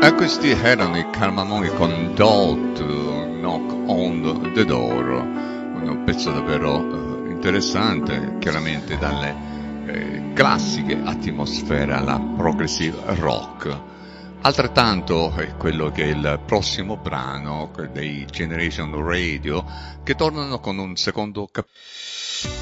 E questi erano i Calmamoni con Don't Knock on the Door, un pezzo davvero interessante, chiaramente dalle classiche atmosfere alla progressive rock. Altrettanto è quello che è il prossimo brano dei Generation Radio, che tornano con un secondo capitolo.